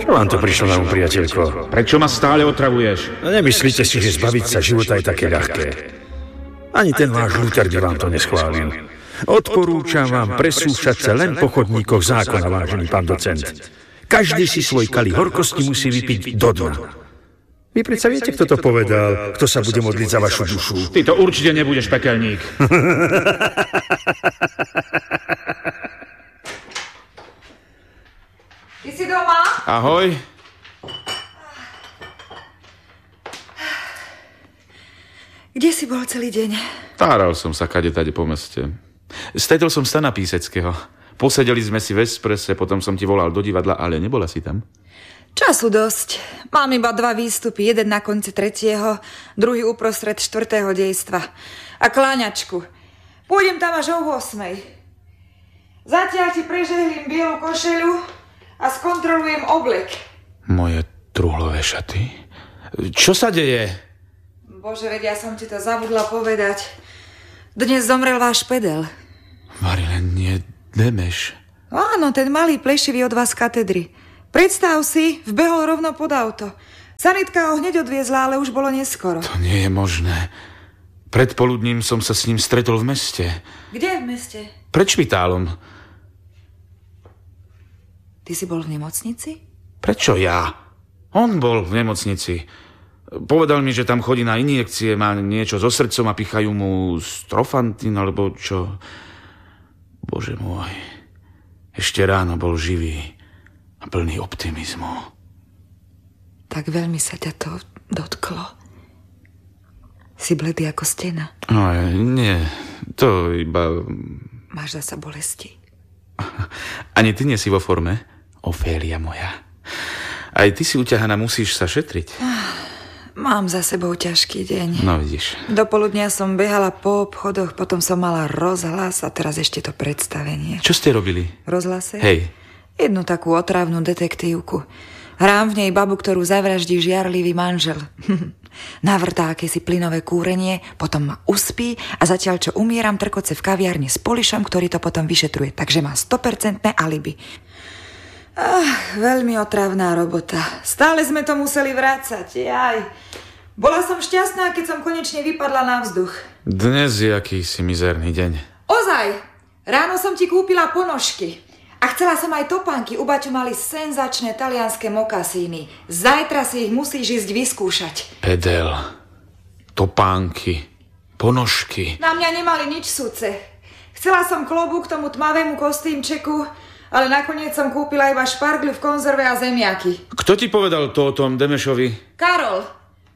Čo vám to prišlo na priateľko? Prečo ma stále otravuješ? No nemyslíte si, že zbaviť sa života je také ľahké. Ani ten váš Luther by vám to neschválil. Odporúčam vám presúšať sa len po chodníkoch zákona, vážený pán docent. Každý si svoj kali horkosti musí vypiť do dna. Vy predsa viete, kto to povedal? Kto sa bude modliť za vašu dušu? Ty to určite nebudeš, pekelník. Ty si doma? Ahoj. Kde si bol celý deň? Táral som sa kade-tade po meste. Stretol som Stana Píseckého. Posedeli sme si v esprese, potom som ti volal do divadla, ale nebola si tam. Času dosť. Mám iba 2 výstupy, jeden na konci 3., druhý uprostred 4. dejstva. A kláňačku. Pôjdem tam až o 8. Zatiaľ ti prežehlím bielu košeľu a skontrolujem oblek. Moje truhlové šaty? Čo sa deje? Bože, veď ja som ti to zabudla povedať. Dnes zomrel váš pedel. Marilén, nie Demeš. Áno, ten malý plešivý od vás z katedry. Predstav si, vbehol rovno pod auto. Sanitka ho hneď odviezla, ale už bolo neskoro. To nie je možné. Predpoludním som sa s ním stretol v meste. Kde v meste? Pred špitálom. Ty si bol v nemocnici? Prečo ja? On bol v nemocnici. Povedal mi, že tam chodí na injekcie, má niečo so srdcom a pichajú mu strofantín, alebo čo. Bože môj. Ešte ráno bol živý a plný optimizmu. Tak veľmi sa ťa to dotklo. Si bledý ako stena. No, nie, to iba... Máš zasa bolesti. Ani ty nie si vo forme, Ofélia moja. Aj ty si uťahaná, musíš sa šetriť. Mám za sebou ťažký deň. No vidíš. Dopoludnia som behala po obchodoch, potom som mala rozhlas a teraz ešte to predstavenie. Čo ste robili? V rozhlase? Hej. Jednu takú otrávnu detektívku. Hrám v nej babu, ktorú zavraždí žiarlivý manžel. Navrtá akési plynové kúrenie, potom ma uspí a zatiaľ, čo umieram, trkoce v kaviarni s polišom, ktorý to potom vyšetruje. Takže má 100% alibi. Veľmi otrávna robota. Stále sme to museli vrácať. Jaj. Bola som šťastná, keď som konečne vypadla na vzduch. Dnes je akýsi mizerný deň. Ozaj, ráno som ti kúpila ponožky. A chcela som aj topánky. U baťu mali senzačné talianské mokasíny. Zajtra si ich musíš ísť vyskúšať. Pedel, topánky, ponožky. Na mňa nemali nič súce. Chcela som klobúk k tomu tmavému kostýmčeku, ale nakoniec som kúpila iba špargľu v konzerve a zemiaky. Kto ti povedal to o tom Demešovi? Karol.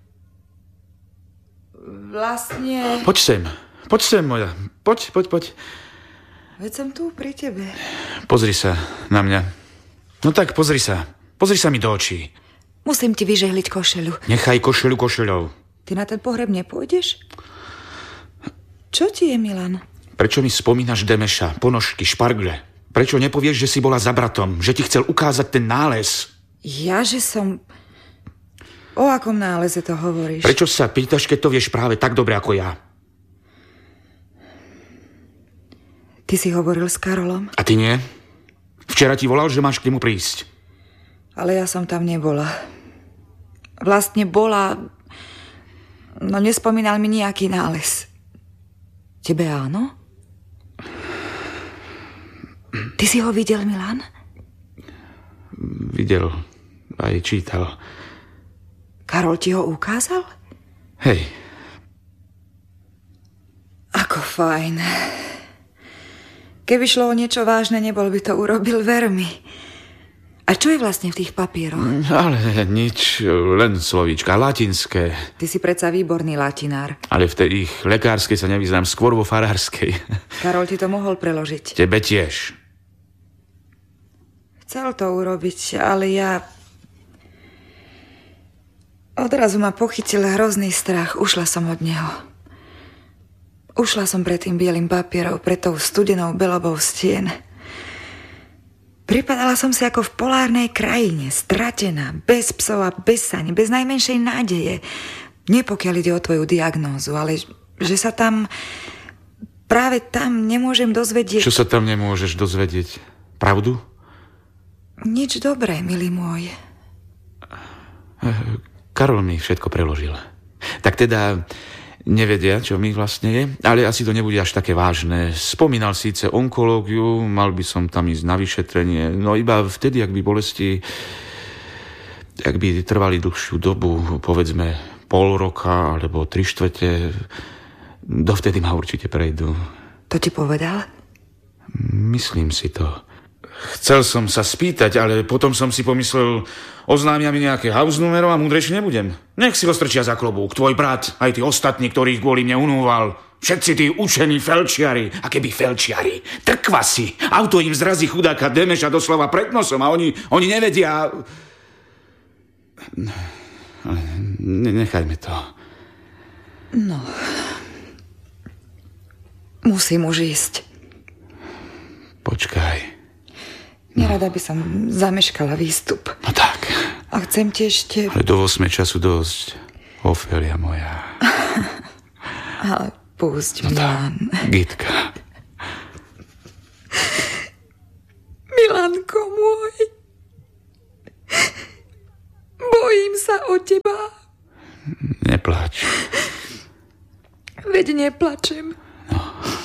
Vlastne... Poď sem, moja. Poď. Veď som tu pri tebe. Pozri sa na mňa. No tak, pozri sa mi do očí. Musím ti vyžehliť košeľu. Nechaj košeľu košeľou. Ty na ten pohreb nepôjdeš? Čo ti je, Milan? Prečo mi spomínaš Demeša, ponožky, špargle? Prečo nepovieš, že si bola za bratom? Že ti chcel ukázať ten nález? Ja, že som... O akom náleze to hovoríš? Prečo sa pýtaš, keď to vieš práve tak dobre ako ja? Ty si hovoril s Karolom? A ty nie? Včera ti volal, že máš k nemu prísť. Ale ja som tam nebola. Vlastne bola... No nespomínal mi nejaký nález. Tebe áno? Ty si ho videl, Milan? Videl. Aj čítal. Karol ti ho ukázal? Hej. Ako fajn. Keby šlo o niečo vážne, nebol by to urobil, ver mi. A čo je vlastne v tých papieroch? Ale nič, len slovíčka, latinské. Ty si predsa výborný latinár. Ale v tej ich lekárskej sa nevyznám, skôr vo farárskej. Karol ti to mohol preložiť. Tebe tiež. Chcel to urobiť, ale ja... Odrazu ma pochytil hrozný strach. Ušla som od neho. Ušla som pred tým bielým papierom, pred tou studenou belobou stien. Pripadala som si ako v polárnej krajine, stratená, bez psov a bez saní, bez najmenšej nádeje. Nie pokiaľ ide o tvoju diagnózu, ale že sa tam, práve tam nemôžem dozvedieť... Čo sa tam nemôžeš dozvedieť? Pravdu? Nič dobré, milý môj. Karol mi všetko preložil. Tak teda nevedia, čo mi vlastne je, ale asi to nebude až také vážne. Spomínal síce onkológiu, mal by som tam ísť na vyšetrenie, no iba vtedy, ak by bolesti trvali dlhšiu dobu, povedzme pol roka alebo 3/4, dovtedy ma určite prejdú. To ti povedal? Myslím si to. Chcel som sa spýtať, ale potom som si pomyslel, oznámia mi nejaké house numero a múdrejšie nebudem. Nech si ho strčia za klobúk, tvoj brat, aj tí ostatní, ktorých kvôli mne unúval. Všetci tí učení felčiari, a keby felčiari, trkvasi, auto im zrazí chudáka Demeša doslova pred nosom a oni nevedia. Nechajme to. No, musím už ísť. Počkaj. Nerada by som zameškala výstup. No tak. A chcem ti ešte... Ale do 8 času dosť, Ofélia moja. Ale pusť, no Milan. Gitka. Milanko môj. Bojím sa o teba. Nepláč. Veď neplačem. No.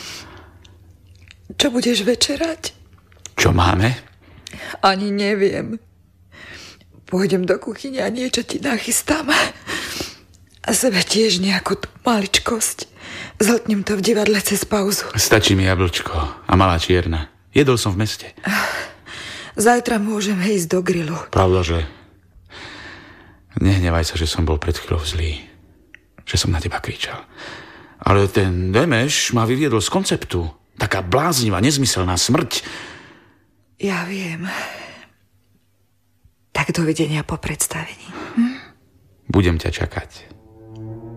Čo budeš večerať? Čo máme? Ani neviem. Pôjdem do kuchyne a niečo ti nachystám. A sebe tiež nejakú maličkosť. Zhltnem to v divadle cez pauzu. Stačí mi jablčko a malá čierna. Jedol som v meste. Zajtra môžeme ísť do grilu. Pravda, že? Nehnevaj sa, že som bol pred chvíľou zlý. Že som na teba kričal. Ale ten Demeš ma vyviedol z konceptu. Taká bláznivá, nezmyselná smrť. Ja viem. Tak dovidenia po predstavení. Budem ťa čakať.